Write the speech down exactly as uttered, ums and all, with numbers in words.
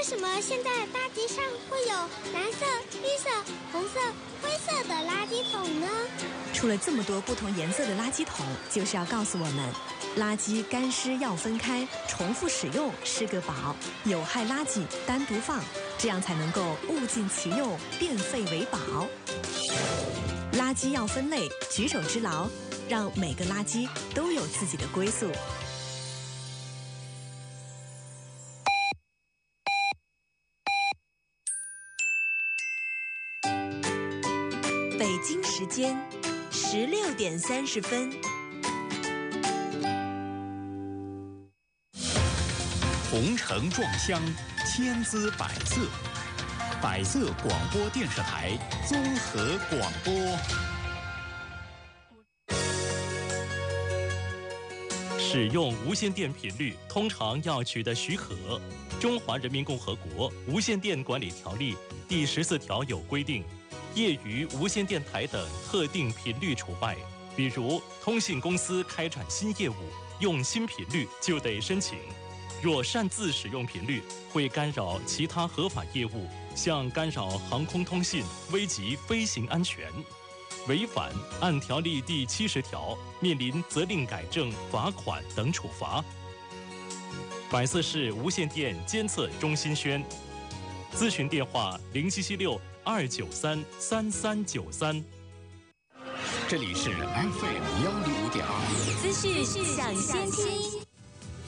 什么现在大街上会有蓝色、绿色、红色、灰色的垃圾桶呢？ 出了这么多不同颜色的垃圾桶，就是要告诉我们，垃圾干湿要分开，重复使用是个宝，有害垃圾单独放，这样才能够物尽其用，变废为宝。垃圾要分类，举手之劳，让每个垃圾都有自己的归宿。北京时间十六点三十分。 红橙撞香，千姿百色。百色广播电视台综合广播。 使用无线电频率通常要取得许可。《中华人民共和国无线电管理条例》第十四条有规定，业余无线电台等特定频率除外。比如，通信公司开展新业务，用新频率就得申请。若擅自使用频率，会干扰其他合法业务，像干扰航空通信，危及飞行安全。违反按条例第七十条，面临责令改正、罚款等处罚。百色市无线电监测中心宣，咨询电话零七七六二九三三三九三。 这里是 F M 幺零五点二， 资讯抢先听。